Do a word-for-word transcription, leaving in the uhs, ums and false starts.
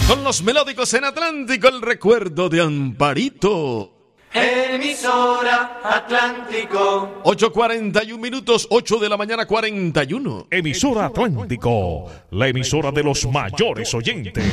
Con los melódicos en Atlántico, el recuerdo de Amparito. Emisora Atlántico. ocho cuarenta y un minutos, ocho de la mañana cuarenta y uno. Emisora Atlántico, la emisora de los mayores oyentes.